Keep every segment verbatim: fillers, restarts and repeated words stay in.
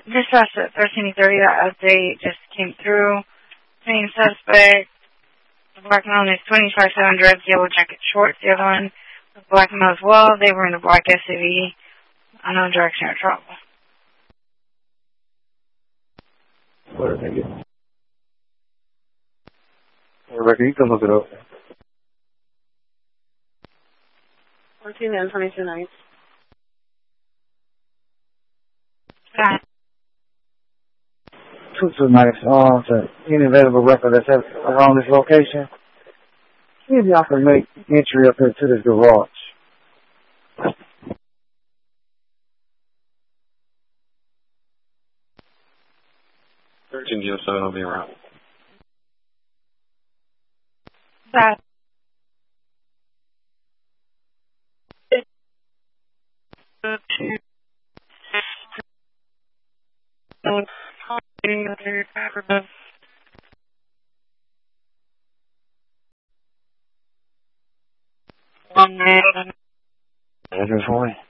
Dispatch at thirteen thirty, that update just came through. Same suspect. The black male is twenty-five seven drugs, yellow jacket shorts. The other one was black male as well. They were in a black S U V. Unknown direction of travel. What did they get? Rebecca, you can look it up. fourteen and twenty-two nights. Got it. Two two nights. Um, so any available record that's at, around this location, see if y'all can make entry up here to this garage. thirteen zero seven will be around. Got it. Address for me.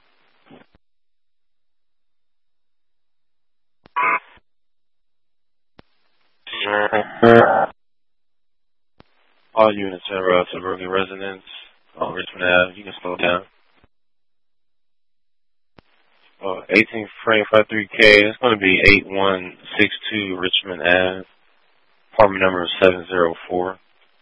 All units en route to Berkeley Residence on Richmond Avenue. You can slow down. Uh, eighteen frame five three K. It's going to be eight one six two Richmond Avenue. Apartment number seven zero four.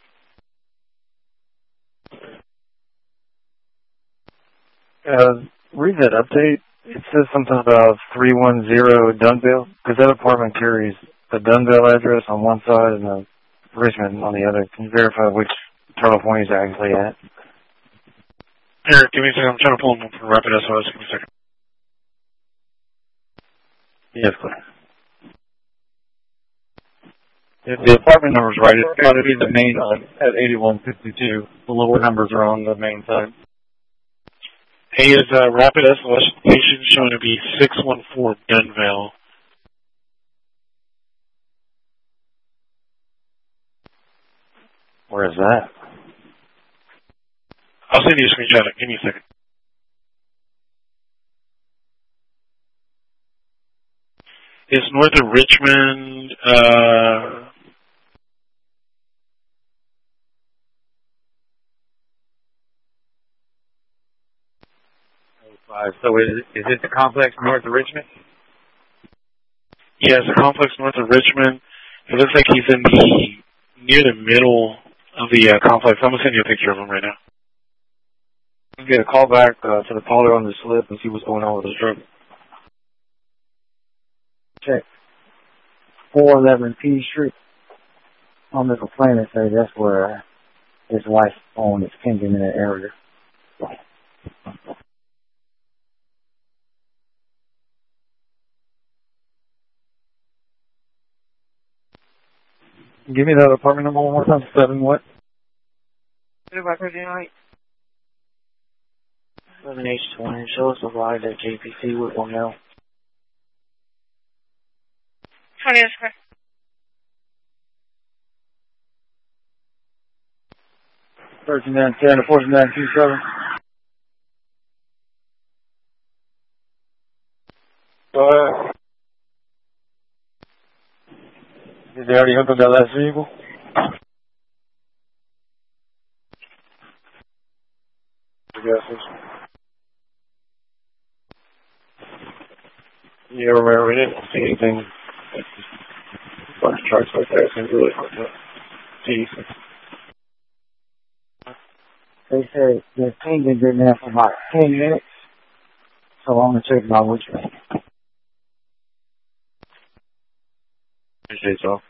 Uh, read that update. It says something about three one zero Dunville, because that apartment carries the Dunville address on one side and the Richmond on the other. Can you verify which telephone he's actually at? Eric, give me a second. I'm trying to pull him up from Rapid S O S. Give me a second. Yes, please. If the apartment number's right, it's got to be the main one at eighty-one fifty-two. The lower numbers are on the main side. He is uh, Rapid S O S location showing to be six one four Dunville. Where is that? I'll send you a screenshot. Give me a second. It's north of Richmond. Uh, So is it, is it the complex north of Richmond? yeah, it's a complex north of Richmond. It looks like he's in the near the middle of the uh, complex. I'm gonna send you a picture of him right now. You get a call back uh, to the caller on the slip and see what's going on with his truck. Check. four eleven P Street. On the complaint and say that's where his wife's phone is pinging in that area. Give me that apartment number one more time. Seven what? Seven H twenty. Show us the ride at J P C with one L. twenty square. Thirteen nine ten to fourteen nine two seven. Go ahead. Did they already hook up that last vehicle? Yeah, remember, we didn't see anything. A bunch of trucks like that. It seems really hard to see. They said the pinging been there for about ten minutes. So I'm going to check my which way. Appreciate y'all.